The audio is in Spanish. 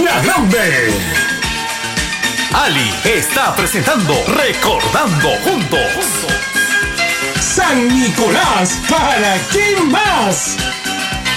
La Grande. Ali está presentando Recordando Juntos. San Nicolás, ¿para quién más?